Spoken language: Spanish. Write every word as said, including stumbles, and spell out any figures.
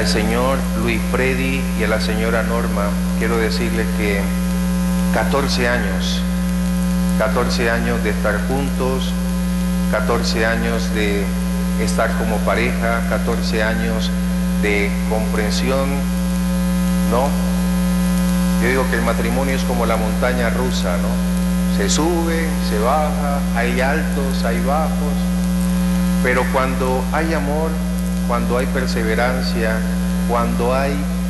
Al señor Luis Freddy y a la señora Norma, quiero decirles que catorce años, catorce años de estar juntos, catorce años de estar como pareja, catorce años de comprensión, ¿no? Yo digo que el matrimonio es como la montaña rusa, ¿no? Se sube, se baja, hay altos, hay bajos, pero cuando hay amor, cuando hay perseverancia, cuando hay